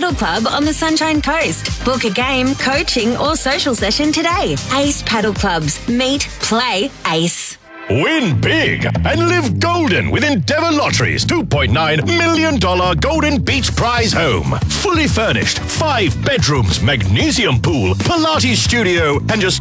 Paddle Club on the Sunshine Coast. Book a game, coaching or social session today. Ace Paddle Clubs. Meet, play, ace. Win big and live golden with Endeavour Lottery's $2.9 million Golden Beach Prize Home. Fully furnished, 5 bedrooms, magnesium pool, Pilates studio, and just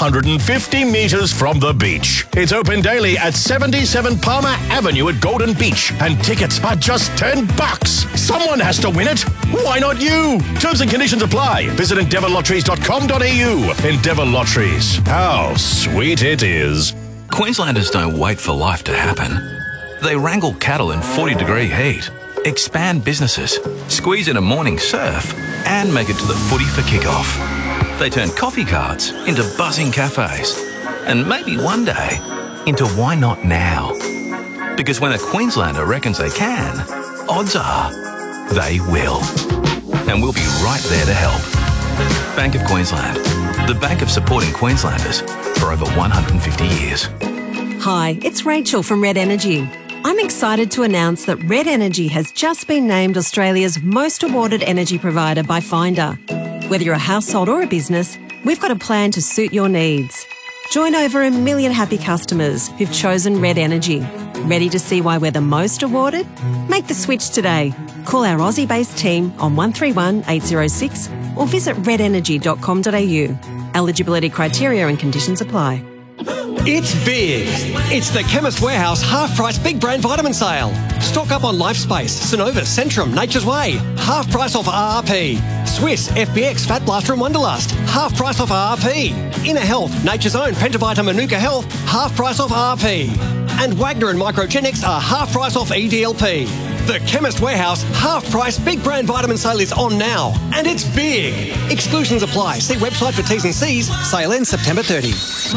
250 metres from the beach. It's open daily at 77 Palmer Avenue at Golden Beach, and tickets are just $10. Someone has to win it. Why not you? Terms and conditions apply. Visit endeavourlotteries.com.au. Endeavour Lotteries. How sweet it is. Queenslanders don't wait for life to happen. They wrangle cattle in 40-degree heat, expand businesses, squeeze in a morning surf, and make it to the footy for kick-off. They turn coffee carts into buzzing cafes, and maybe one day into why not now? Because when a Queenslander reckons they can, odds are they will. And we'll be right there to help. Bank of Queensland, the bank of supporting Queenslanders for over 150 years. Hi, it's Rachel from Red Energy. I'm excited to announce that Red Energy has just been named Australia's most awarded energy provider by Finder. Whether you're a household or a business, we've got a plan to suit your needs. Join over 1 million happy customers who've chosen Red Energy. Ready to see why we're the most awarded? Make the switch today. Call our Aussie-based team on 131 806 or visit redenergy.com.au. Eligibility criteria and conditions apply. It's big. It's the Chemist Warehouse half-price big brand vitamin sale. Stock up on LifeSpace, Synovus, Centrum, Nature's Way. Half price off RRP. Swiss, FBX, Fat Blaster and Wonderlust. Half price off RRP. Inner Health, Nature's Own, Pentavita, Manuka Health. Half price off RRP. And Wagner and Microgenics are half price off EDLP. The Chemist Warehouse half-price big brand vitamin sale is on now. And it's big. Exclusions apply. See website for T's and C's. Sale ends September 30.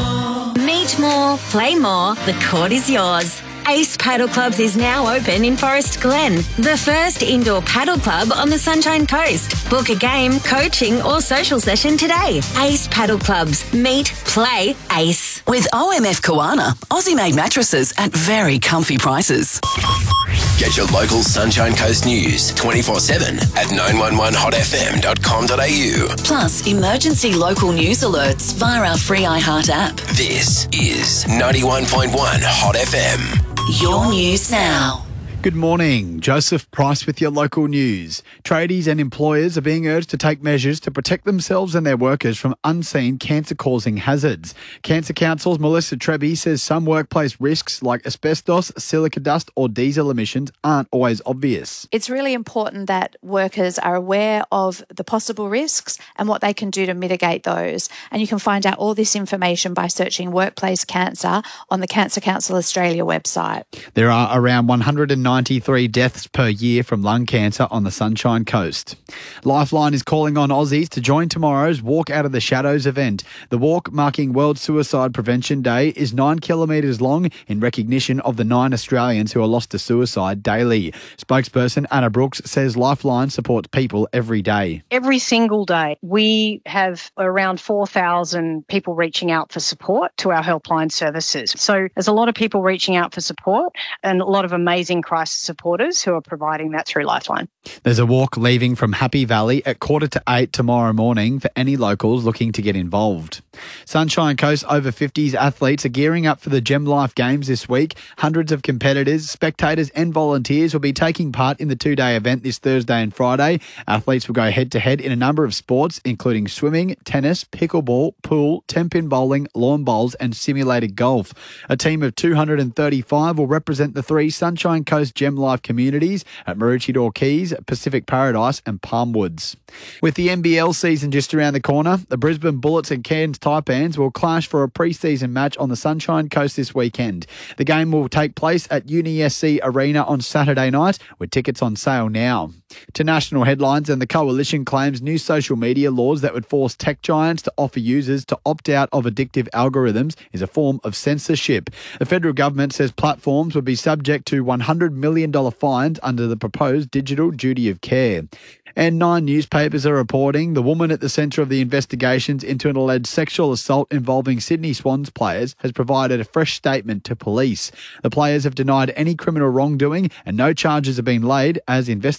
Meet more, play more, the court is yours. Ace Paddle Clubs is now open in Forest Glen, the first indoor paddle club on the Sunshine Coast. Book a game, coaching or social session today. Ace Paddle Clubs. Meet, play, ace. With OMF Koana, Aussie-made mattresses at very comfy prices. Get your local Sunshine Coast news 24/7 at 911hotfm.com.au. Plus, emergency local news alerts via our free iHeart app. This is 91.1 Hot FM. Your news now. Good morning. Joseph Price with your local news. Tradies and employers are being urged to take measures to protect themselves and their workers from unseen cancer-causing hazards. Cancer Council's Melissa Treby says some workplace risks like asbestos, silica dust or diesel emissions aren't always obvious. It's really important that workers are aware of the possible risks and what they can do to mitigate those. And you can find out all this information by searching Workplace Cancer on the Cancer Council Australia website. There are around 193 deaths per year from lung cancer on the Sunshine Coast. Lifeline is calling on Aussies to join tomorrow's Walk Out of the Shadows event. The walk, marking World Suicide Prevention Day, is 9 kilometres long in recognition of the 9 Australians who are lost to suicide daily. Spokesperson Anna Brooks says Lifeline supports people every day. Every single day, we have around 4,000 people reaching out for support to our helpline services. So there's a lot of people reaching out for support and a lot of amazing crisis supporters who are providing that through Lifeline. There's a walk leaving from Happy Valley at 7:45 tomorrow morning for any locals looking to get involved. Sunshine Coast over 50s athletes are gearing up for the Gem Life Games this week. Hundreds of competitors, spectators and volunteers will be taking part in the 2-day event this Thursday and Friday. Athletes will go head-to-head in a number of sports, including swimming, tennis, pickleball, pool, 10-pin bowling, lawn bowls and simulated golf. A team of 235 will represent the 3 Sunshine Coast Gem Life communities at Maroochydore Keys, Pacific Paradise and Palmwoods. With the NBL season just around the corner, the Brisbane Bullets and Cairns Taipans will clash for a pre-season match on the Sunshine Coast this weekend. The game will take place at UniSC Arena on Saturday night, with tickets on sale now. To national headlines, and the Coalition claims new social media laws that would force tech giants to offer users to opt out of addictive algorithms is a form of censorship. The federal government says platforms would be subject to $100 million fines under the proposed digital duty of care. And 9 newspapers are reporting the woman at the centre of the investigations into an alleged sexual assault involving Sydney Swans players has provided a fresh statement to police. The players have denied any criminal wrongdoing and no charges have been laid as investigation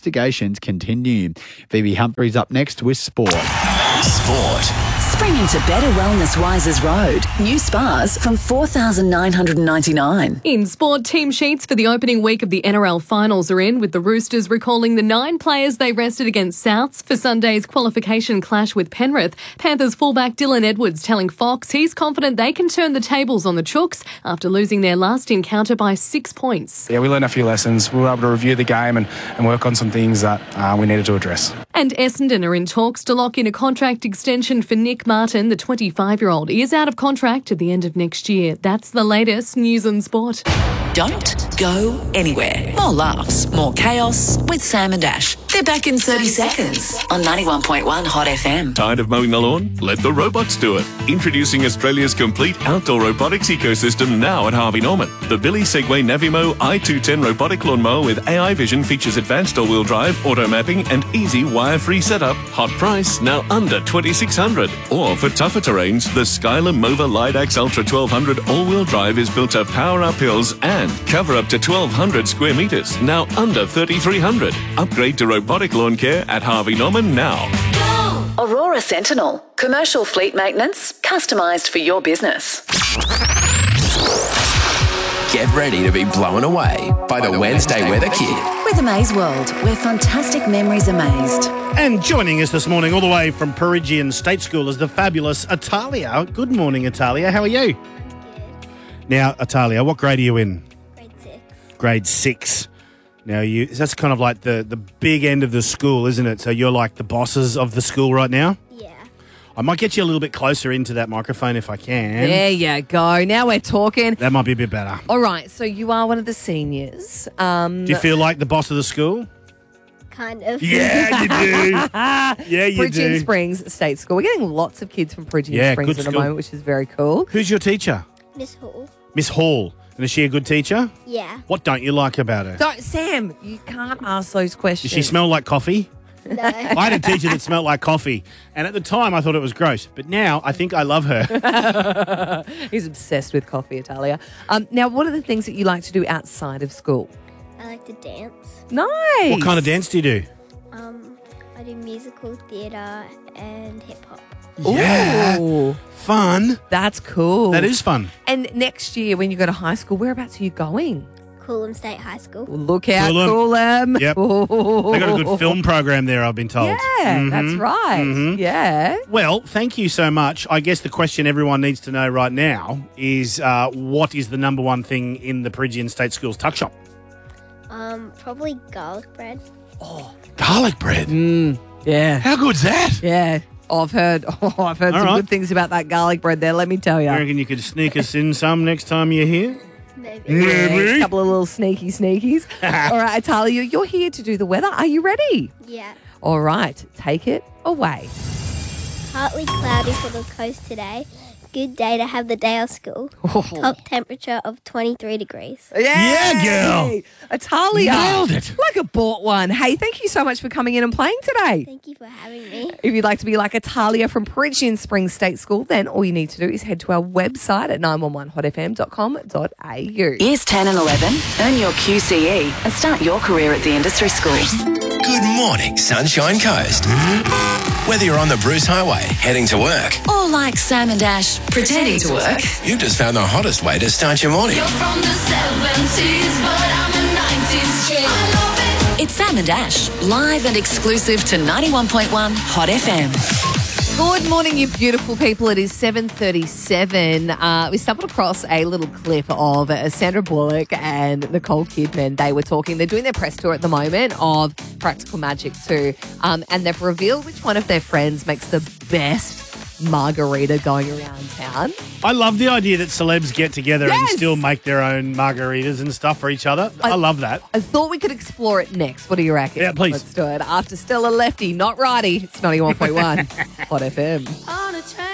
celebrations continue. Phoebe Humphrey's up next with sport. Sport. Spring into better wellness Wisers Road. New spas from $4,999. In sport, team sheets for the opening week of the NRL finals are in, with the Roosters recalling the 9 players they rested against Souths for Sunday's qualification clash with Penrith. Panthers fullback Dylan Edwards telling Fox he's confident they can turn the tables on the Chooks after losing their last encounter by 6 points. Yeah, we learned a few lessons. We were able to review the game and work on some things that we needed to address. And Essendon are in talks to lock in a contract extension for Nick Martin. The 25-year-old is out of contract at the end of next year. That's the latest news and sport. Don't go anywhere. More laughs, more chaos with Sam and Ash. They're back in 30 seconds on 91.1 Hot FM. Tired of mowing the lawn? Let the robots do it. Introducing Australia's complete outdoor robotics ecosystem now at Harvey Norman. The Billy Segway Navimo i210 robotic lawnmower with AI vision features advanced all-wheel drive, auto mapping and easy wire-free setup. Hot price, now under $2,600. Or for tougher terrains, the Skylar Mova Lidax Ultra 1200 all-wheel drive is built to power up hills and cover up to 1,200 square metres, now under $3,300. Upgrade to robotic lawn care at Harvey Norman now. Aurora Sentinel. Commercial fleet maintenance, customised for your business. Get ready to be blown away by the Wednesday Weather Kid. With Amaze World, where fantastic memories are mazed. And joining us this morning all the way from Peregian State School is the fabulous Atalia. Good morning, Atalia. How are you? Good. Now, Atalia, what grade are you in? Grade 6. Grade 6. Now, that's kind of like the big end of the school, isn't it? So you're like the bosses of the school right now? Yeah. I might get you a little bit closer into that microphone if I can. There you go. Now we're talking. That might be a bit better. All right, so you are one of the seniors. Do you feel like the boss of the school? Kind of. Yeah, you do. Yeah, you do. Peregian Springs State School. We're getting lots of kids from Peregian Springs good at the school. moment, which is very cool. Who's your teacher? Miss Hall. Miss Hall. And is she a good teacher? Yeah. What don't you like about her? Don't, Sam, you can't ask those questions. Does she smell like coffee? No. I had a teacher that smelled like coffee, and at the time I thought it was gross, but now I think I love her. He's obsessed with coffee, Atalia. Now, what are the things that you like to do outside of school? I like to dance. Nice. What kind of dance do you do? I do musical theatre and hip hop. Yeah. Ooh. Fun. That's cool. That is fun. And next year when you go to high school, whereabouts are you going? Coolum State High School. Look out, Coolum. Coolum. Yep. They got a good film program there, I've been told. Yeah, that's right. Yeah. Well, thank you so much. I guess the question everyone needs to know right now is what is the number one thing in the Peregian State School's tuck shop? Probably garlic bread. Garlic bread? Yeah. How good's that? Yeah. I've heard some right. good things about that garlic bread there, let me tell you. You reckon you could sneak us in some next time you're here? Maybe. A couple of little sneakies. All right, Atalia, you're here to do the weather. Are you ready? Yeah. All right, take it away. Partly cloudy for the coast today. Good day to have the day off school. Top temperature of 23 degrees. Yeah, girl. Atalia. Nailed it. Like a bought one. Hey, thank you so much for coming in and playing today. Thank you for having me. If you'd like to be like Atalia from Peregian Springs State School, then all you need to do is head to our website at 911hotfm.com.au. Years 10 and 11, earn your QCE and start your career at the industry school. Good morning, Sunshine Coast. Whether you're on the Bruce Highway, heading to work, Or like Sam and Ash, pretending to work. you've just found the hottest way to start your morning. From the 70s, but I'm a 90s chick. I love it. It's Sam and Ash, live and exclusive to 91.1 Hot FM. Good morning, you beautiful people. It is 7:37. We stumbled across a little clip of Sandra Bullock and Nicole Kidman. They were talking. They're doing their press tour at the moment of Practical Magic 2. And they've revealed which one of their friends makes the best margarita going around town. I love the idea that celebs get together and Yes. still make their own margaritas and stuff for each other. I love that. I thought we could explore it next. What do you reckon? Yeah, please. Let's do it. After Stella Lefty, not righty. It's 91.1 Hot FM.